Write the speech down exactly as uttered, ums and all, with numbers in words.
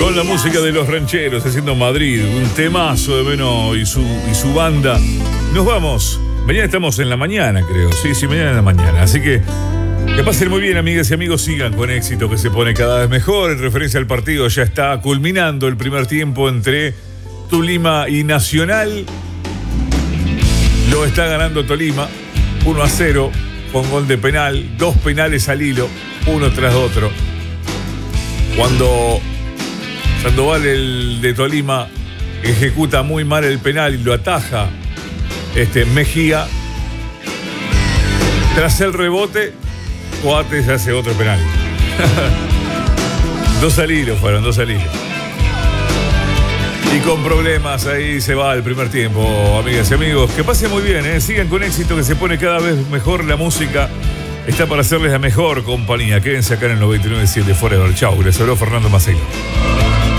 Con la música de Los Rancheros, haciendo Madrid, un temazo de Beno y su, y su banda. Nos vamos. Mañana estamos en la mañana, creo. Sí, sí, mañana en la mañana. Así que que pasen muy bien, amigas y amigos. Sigan con éxito, que se pone cada vez mejor. En referencia al partido, ya está culminando el primer tiempo entre Tolima y Nacional. Lo está ganando Tolima uno a cero con gol de penal. Dos penales al hilo, uno tras otro. Cuando Sandoval, el de Tolima, ejecuta muy mal el penal y lo ataja este, Mejía. Tras el rebote, Coates hace otro penal. Dos al hilo fueron, dos al hilo. Y con problemas ahí se va el primer tiempo, amigas y amigos. Que pasen muy bien, ¿eh? Sigan con éxito, que se pone cada vez mejor la música. Está para hacerles la mejor compañía. Quédense acá en el noventa y nueve punto siete Forever. Chau, les habló Fernando Maceió.